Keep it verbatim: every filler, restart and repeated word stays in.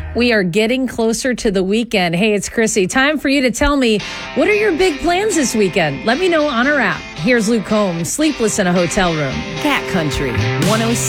We are getting closer to the weekend. Hey, it's Chrissy. Time for you to tell me, what are your big plans this weekend? Let me know on our app. Here's Luke Combs, Sleepless in a Hotel Room. Cat Country one oh six.